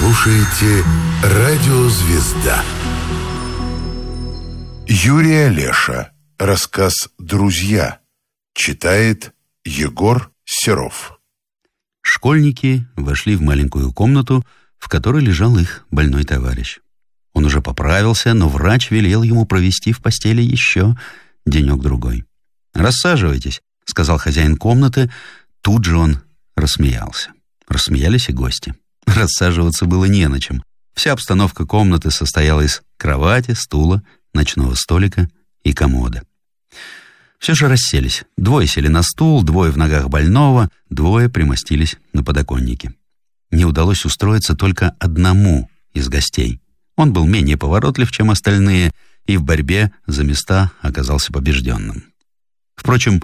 слушаете «Радио Звезда». Юрий Олеша. Рассказ «Друзья». Читает Егор Серов. Школьники вошли в маленькую комнату, в которой лежал их больной товарищ. Он уже поправился, но врач велел ему провести в постели еще денек-другой. «Рассаживайтесь», — сказал хозяин комнаты. Тут же он рассмеялся. Рассмеялись и гости. Рассаживаться было не на чем. Вся обстановка комнаты состояла из кровати, стула, ночного столика и комода. Все же расселись. Двое сели на стул, двое в ногах больного, двое примостились на подоконнике. Не удалось устроиться только одному из гостей. Он был менее поворотлив, чем остальные, и в борьбе за места оказался побежденным. Впрочем,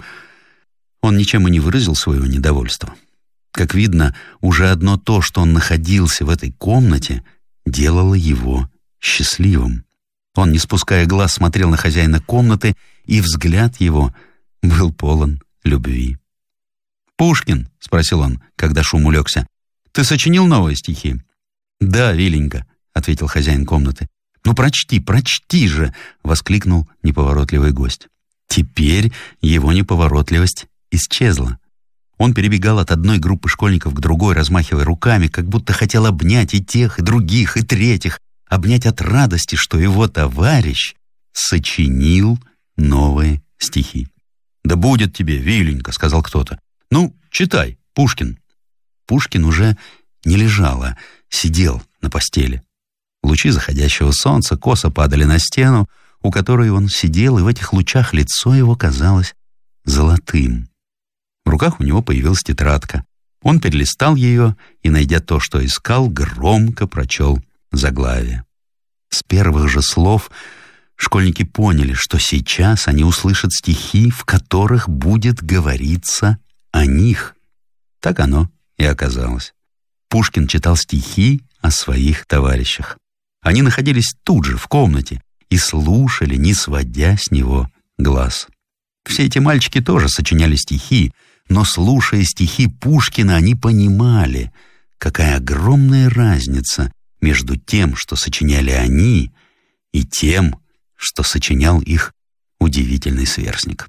он ничем и не выразил своего недовольства. Как видно, уже одно то, что он находился в этой комнате, делало его счастливым. Он, не спуская глаз, смотрел на хозяина комнаты, и взгляд его был полон любви. «Пушкин?» — спросил он, когда шум улегся. «Ты сочинил новые стихи?» «Да, Виленька», — ответил хозяин комнаты. «Ну, прочти же!» — воскликнул неповоротливый гость. Теперь его неповоротливость исчезла. Он перебегал от одной группы школьников к другой, размахивая руками, как будто хотел обнять и тех, и других, и третьих, обнять от радости, что его товарищ сочинил новые стихи. «Да будет тебе, Виленька», — сказал кто-то. «Ну, читай, Пушкин». Пушкин уже не лежал, а сидел на постели. Лучи заходящего солнца косо падали на стену, у которой он сидел, и в этих лучах лицо его казалось золотым. В руках у него появилась тетрадка. Он перелистал ее и, найдя то, что искал, громко прочел заглавие. С первых же слов школьники поняли, что сейчас они услышат стихи, в которых будет говориться о них. Так оно и оказалось. Пушкин читал стихи о своих товарищах. Они находились тут же, в комнате, и слушали, не сводя с него глаз. Все эти мальчики тоже сочиняли стихи, но, слушая стихи Пушкина, они понимали, какая огромная разница между тем, что сочиняли они, и тем, что сочинял их удивительный сверстник.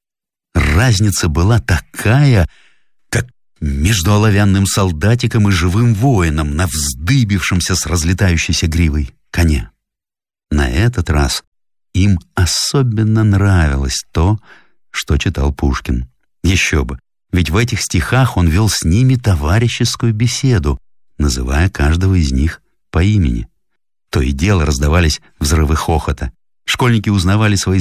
Разница была такая, как между оловянным солдатиком и живым воином на вздыбившемся с разлетающейся гривой коне. На этот раз им особенно нравилось то, что читал Пушкин. Еще бы, ведь в этих стихах он вел с ними товарищескую беседу, называя каждого из них по имени. То и дело раздавались взрывы хохота. Школьники узнавали свои